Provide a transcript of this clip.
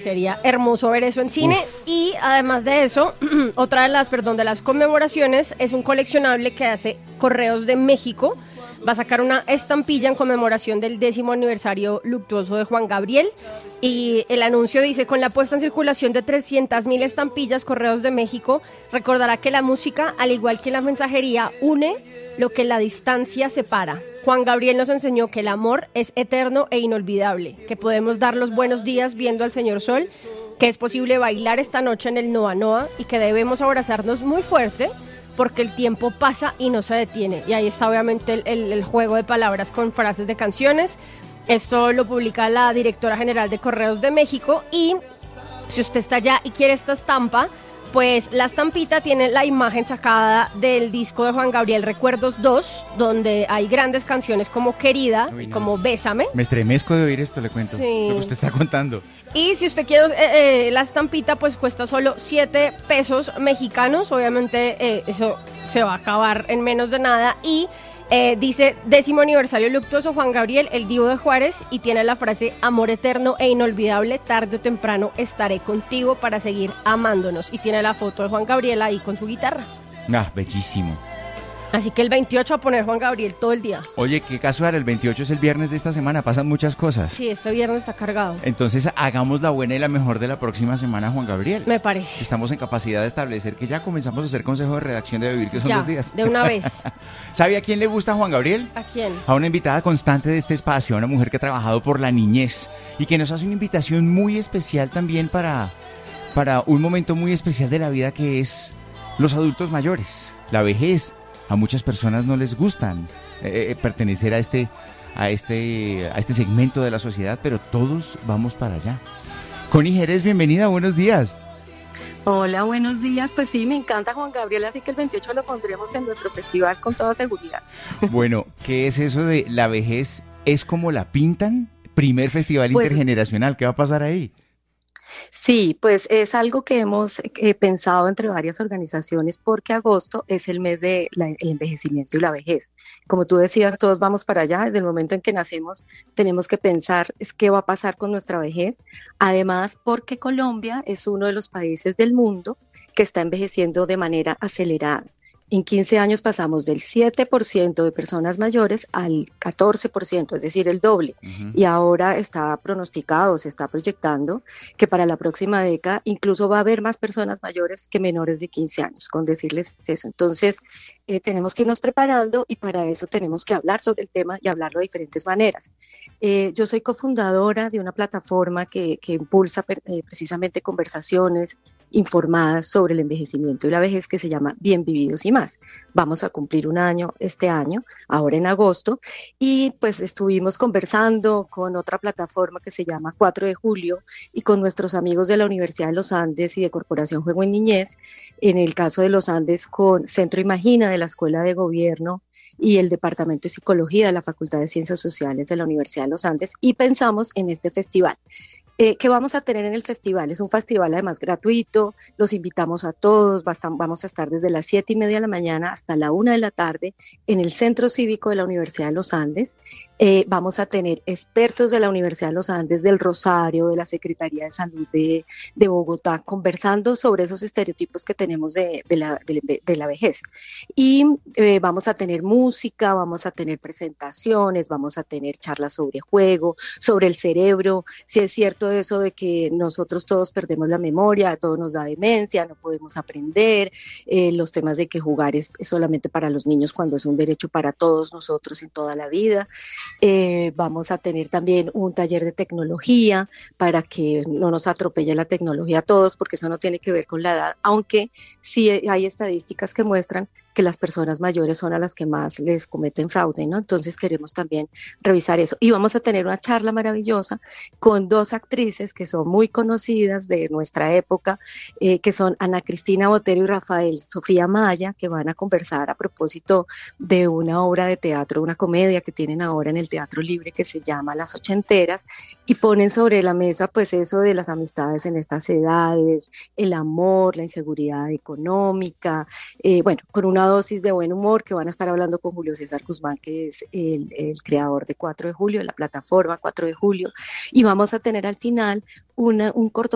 sería hermoso ver eso en cine. Y además de eso, otra de las conmemoraciones es un coleccionable que hace Correos de México. Va a sacar una estampilla en conmemoración del 10º aniversario luctuoso de Juan Gabriel. Y el anuncio dice: con la puesta en circulación de 300.000 estampillas, Correos de México recordará que la música, al igual que la mensajería, une lo que la distancia separa. Juan Gabriel nos enseñó que el amor es eterno e inolvidable, que podemos dar los buenos días viendo al señor Sol, que es posible bailar esta noche en el Noa Noa y que debemos abrazarnos muy fuerte porque el tiempo pasa y no se detiene. Y ahí está obviamente el juego de palabras con frases de canciones. Esto lo publica la directora general de Correos de México. Y si usted está allá y quiere esta estampa, pues la estampita tiene la imagen sacada del disco de Juan Gabriel, Recuerdos 2, donde hay grandes canciones como Querida, y como Bésame. Me estremezco de oír esto, le cuento, sí, lo que usted está contando. Y si usted quiere la estampita, pues cuesta solo 7 pesos mexicanos. Obviamente eso se va a acabar en menos de nada. Y dice 10º aniversario luctuoso Juan Gabriel, el Divo de Juárez, y tiene la frase: amor eterno e inolvidable, tarde o temprano estaré contigo para seguir amándonos. Y tiene la foto de Juan Gabriel ahí con su guitarra. Ah, bellísimo. Así que el 28 a poner Juan Gabriel todo el día. Oye, qué casual, el 28 es el viernes de esta semana, pasan muchas cosas. Sí, este viernes está cargado. Entonces hagamos la buena y la mejor de la próxima semana, Juan Gabriel. Me parece. Estamos en capacidad de establecer que ya comenzamos a hacer consejo de redacción de Vivir, que son ya, 2 días. De una vez. ¿Sabe a quién le gusta Juan Gabriel? ¿A quién? A una invitada constante de este espacio, a una mujer que ha trabajado por la niñez y que nos hace una invitación muy especial también para un momento muy especial de la vida, que es los adultos mayores, la vejez. A muchas personas no les gustan pertenecer a este segmento de la sociedad, pero todos vamos para allá. Connie Jerez, bienvenida, buenos días. Hola, buenos días. Pues sí, me encanta Juan Gabriel, así que el 28 lo pondremos en nuestro festival con toda seguridad. Bueno, ¿qué es eso de la vejez? ¿Es como la pintan? Primer festival intergeneracional, ¿qué va a pasar ahí? Sí, pues es algo que hemos pensado entre varias organizaciones, porque agosto es el mes del envejecimiento y la vejez. Como tú decías, todos vamos para allá. Desde el momento en que nacemos tenemos que pensar qué va a pasar con nuestra vejez. Además, porque Colombia es uno de los países del mundo que está envejeciendo de manera acelerada. En 15 años pasamos del 7% de personas mayores al 14%, es decir, el doble. Uh-huh. Y ahora está pronosticado, se está proyectando que para la próxima década incluso va a haber más personas mayores que menores de 15 años, con decirles eso. Entonces, tenemos que irnos preparando, y para eso tenemos que hablar sobre el tema y hablarlo de diferentes maneras. Yo soy cofundadora de una plataforma que impulsa precisamente conversaciones informadas sobre el envejecimiento y la vejez, que se llama Bien Vividos y Más. Vamos a cumplir un año este año, ahora en agosto, y pues estuvimos conversando con otra plataforma que se llama 4 de Julio y con nuestros amigos de la Universidad de los Andes y de Corporación Juego en Niñez, en el caso de los Andes con Centro Imagina de la Escuela de Gobierno y el Departamento de Psicología de la Facultad de Ciencias Sociales de la Universidad de los Andes, y pensamos en este festival. ¿Qué vamos a tener en el festival? Es un festival además gratuito, los invitamos a todos, vamos a estar desde las 7:30 de la mañana hasta la 1 de la tarde en el Centro Cívico de la Universidad de los Andes. Vamos a tener expertos de la Universidad de los Andes, del Rosario, de la Secretaría de Salud de Bogotá, conversando sobre esos estereotipos que tenemos de la vejez. Y vamos a tener música, vamos a tener presentaciones, vamos a tener charlas sobre juego, sobre el cerebro, si es cierto eso de que nosotros todos perdemos la memoria, todo nos da demencia, no podemos aprender, los temas de que jugar es solamente para los niños cuando es un derecho para todos nosotros en toda la vida. Vamos a tener también un taller de tecnología para que no nos atropelle la tecnología a todos, porque eso no tiene que ver con la edad, aunque sí hay estadísticas que muestran que las personas mayores son a las que más les cometen fraude, ¿no? Entonces queremos también revisar eso. Y vamos a tener una charla maravillosa con 2 actrices que son muy conocidas de nuestra época, que son Ana Cristina Botero y Rafael Sofía Maya, que van a conversar a propósito de una obra de teatro, una comedia que tienen ahora en el Teatro Libre que se llama Las Ochenteras, y ponen sobre la mesa pues eso de las amistades en estas edades, el amor, la inseguridad económica, bueno, con una dosis de buen humor, que van a estar hablando con Julio César Guzmán, que es el creador de 4 de Julio, la plataforma 4 de Julio, y vamos a tener al final un corto